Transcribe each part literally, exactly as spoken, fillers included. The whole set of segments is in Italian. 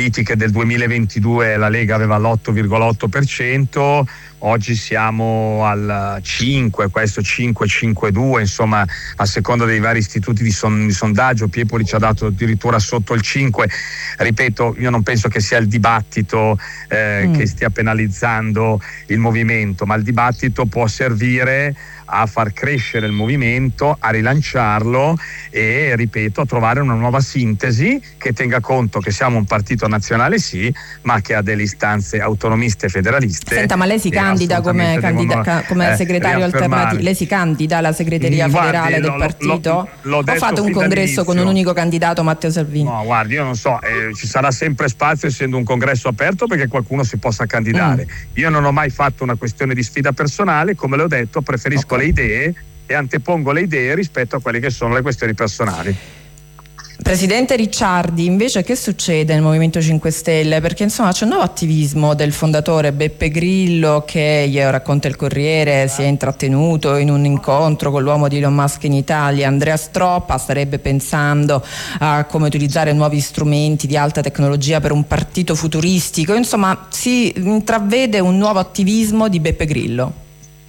politiche del duemilaventidue la Lega aveva l'otto virgola otto per cento, oggi siamo al cinque, questo cinque cinque due, insomma a seconda dei vari istituti di, son, di sondaggio. Piepoli ci ha dato addirittura sotto il cinque. Ripeto, io non penso che sia il dibattito eh, mm. che stia penalizzando il movimento, ma il dibattito può servire a far crescere il movimento, a rilanciarlo e, ripeto, a trovare una nuova sintesi che tenga conto che siamo un partito nazionale sì, ma che ha delle istanze autonomiste e federaliste. Senta, ma lei si candida come, candida, devono, come eh, segretario alternativo? Lei si candida alla segreteria guardi, federale del partito? L'ho, l'ho o fate un congresso con un unico candidato, Matteo Salvini? No, guardi, io non so, eh, ci sarà sempre spazio essendo un congresso aperto perché qualcuno si possa candidare. Mm. Io non ho mai fatto una questione di sfida personale, come le ho detto, preferisco okay. le idee e antepongo le idee rispetto a quelle che sono le questioni personali. Presidente Ricciardi, invece che succede nel Movimento cinque Stelle? Perché insomma c'è un nuovo attivismo del fondatore Beppe Grillo che, io racconta il Corriere, si è intrattenuto in un incontro con l'uomo di Elon Musk in Italia, Andrea Stroppa. Starebbe pensando a come utilizzare nuovi strumenti di alta tecnologia per un partito futuristico. Insomma, si intravede un nuovo attivismo di Beppe Grillo.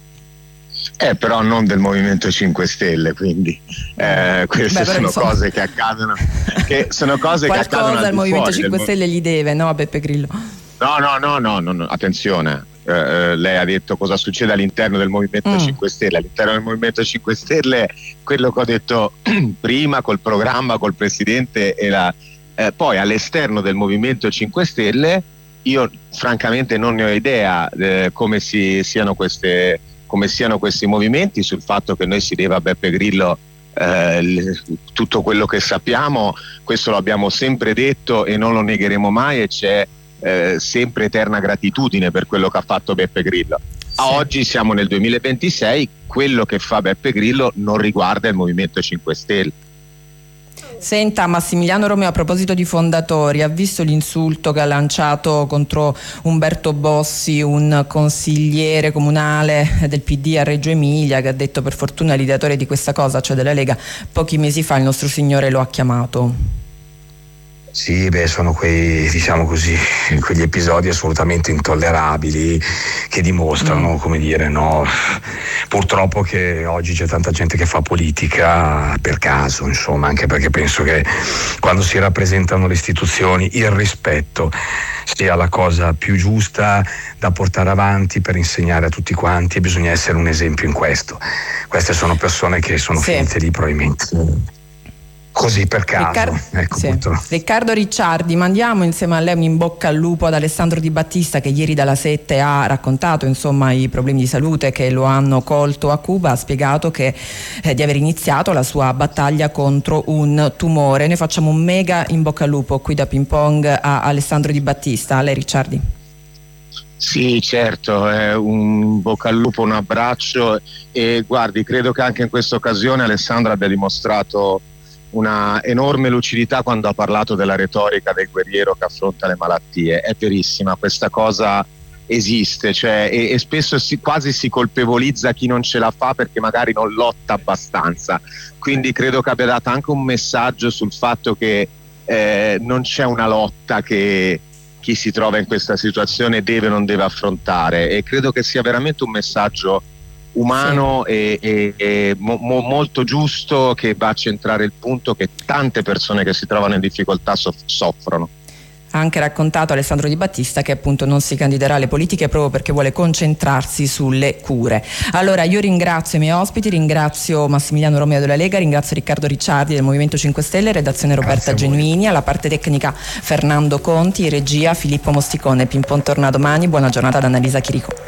Eh, però non del Movimento cinque Stelle, quindi eh, queste Beh, sono insomma... cose che accadono che sono cose che accadono qualcosa al Movimento cinque del... Stelle gli deve, no, a Beppe Grillo? No, no, no, no, no, no. Attenzione, eh, lei ha detto cosa succede all'interno del Movimento mm. cinque Stelle. All'interno del Movimento cinque Stelle, quello che ho detto prima col programma, col Presidente e la, eh, poi all'esterno del Movimento cinque Stelle io francamente non ne ho idea eh, come si siano queste come siano questi movimenti. Sul fatto che noi si deve a Beppe Grillo eh, tutto quello che sappiamo, questo lo abbiamo sempre detto e non lo negheremo mai, e c'è eh, sempre eterna gratitudine per quello che ha fatto Beppe Grillo. A sì. Oggi siamo nel duemilaventisei, quello che fa Beppe Grillo non riguarda il Movimento cinque Stelle. Senta, Massimiliano Romeo, a proposito di fondatori, ha visto l'insulto che ha lanciato contro Umberto Bossi, un consigliere comunale del P D a Reggio Emilia, che ha detto: per fortuna l'ideatore di questa cosa, cioè della Lega, pochi mesi fa il nostro Signore lo ha chiamato. Sì, beh, sono quei, diciamo così, quegli episodi assolutamente intollerabili che dimostrano, mm. come dire, no, purtroppo che oggi c'è tanta gente che fa politica per caso, insomma, anche perché penso che quando si rappresentano le istituzioni il rispetto sia la cosa più giusta da portare avanti per insegnare a tutti quanti, e bisogna essere un esempio in questo. Queste sono persone che sono sì. finite lì probabilmente così per caso. Riccardo, ecco, sì. Riccardo Ricciardi, mandiamo insieme a lei un in bocca al lupo ad Alessandro Di Battista, che ieri dalla sette ha raccontato insomma i problemi di salute che lo hanno colto a Cuba. Ha spiegato che eh, di aver iniziato la sua battaglia contro un tumore. Noi facciamo un mega in bocca al lupo qui da Ping Pong a Alessandro Di Battista. A lei, Ricciardi. Sì, certo, è un bocca al lupo, un abbraccio, e guardi, credo che anche in questa occasione Alessandro abbia dimostrato una enorme lucidità quando ha parlato della retorica del guerriero che affronta le malattie. È verissima, questa cosa esiste, cioè, e, e spesso si, quasi si colpevolizza chi non ce la fa perché magari non lotta abbastanza, quindi credo che abbia dato anche un messaggio sul fatto che eh, non c'è una lotta che chi si trova in questa situazione deve o non deve affrontare, e credo che sia veramente un messaggio umano sì. e, e, e mo, mo, molto giusto, che va a centrare il punto che tante persone che si trovano in difficoltà soff- soffrono. Ha anche raccontato Alessandro Di Battista che appunto non si candiderà alle politiche proprio perché vuole concentrarsi sulle cure. Allora io ringrazio i miei ospiti, ringrazio Massimiliano Romeo della Lega, ringrazio Riccardo Ricciardi del Movimento cinque Stelle, redazione Roberta Genuini, alla parte tecnica Fernando Conti, regia Filippo Mosticone. Ping Pong torna domani, buona giornata da Annalisa Chirico.